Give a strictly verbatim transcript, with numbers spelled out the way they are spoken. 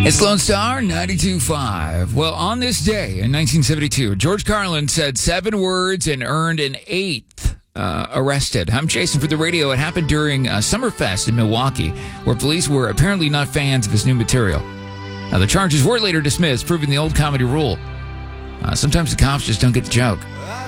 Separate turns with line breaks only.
It's Lone Star ninety-two point five. Well, on this day in nineteen seventy-two, George Carlin said seven words and earned an eighth. Uh, arrested. I'm chasing for the radio. It happened during uh, Summerfest in Milwaukee, where police were apparently not fans of his new material. Now, the charges were later dismissed, proving the old comedy rule. Uh, sometimes the cops just don't get the joke.